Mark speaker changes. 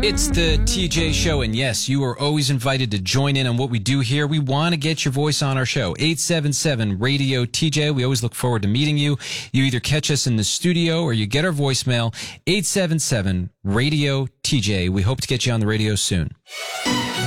Speaker 1: It's the TJ Show, and yes, you are always invited to join in on what we do here. We want to get your voice on our show. 877-RADIO-TJ. We always look forward to meeting you. You either catch us in the studio or you get our voicemail, 877-RADIO-TJ. We hope to get you on the radio soon.